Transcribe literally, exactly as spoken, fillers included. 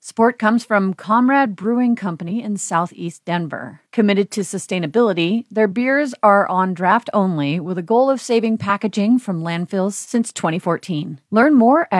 Support comes from Comrade Brewing Company in Southeast Denver. Committed to sustainability, their beers are on draft only with a goal of saving packaging from landfills since twenty fourteen. Learn more at